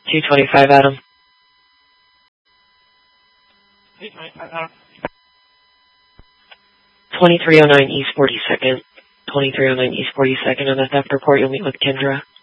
225 Adam. 2309 East 42nd. 2309 East 42nd on the theft report. You'll meet with Kendra.